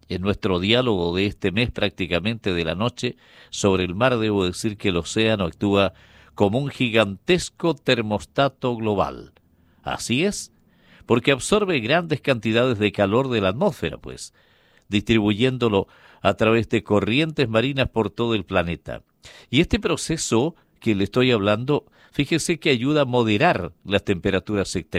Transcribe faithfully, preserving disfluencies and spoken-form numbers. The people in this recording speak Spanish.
En nuestro diálogo de este mes prácticamente de la noche sobre el mar, debo decir que el océano actúa como un gigantesco termostato global. Así es, porque absorbe grandes cantidades de calor de la atmósfera, pues, distribuyéndolo a través de corrientes marinas por todo el planeta. Y este proceso que le estoy hablando, fíjese que ayuda a moderar las temperaturas extremas.